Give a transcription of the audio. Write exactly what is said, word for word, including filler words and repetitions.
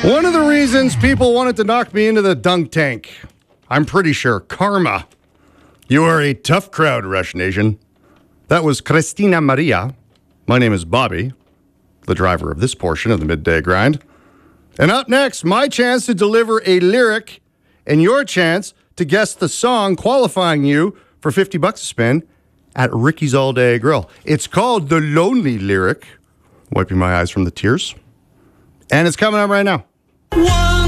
One of the reasons people wanted to knock me into the dunk tank, I'm pretty sure, karma. You are a tough crowd, Rush Nation. That was Christina Maria. My name is Bobby, the driver of this portion of the Midday Grind. And up next, my chance to deliver a lyric and your chance to guess the song qualifying you for fifty bucks a spin at Ricky's All Day Grill. It's called The Lonely Lyric. Wiping my eyes from the tears. And it's coming up right now.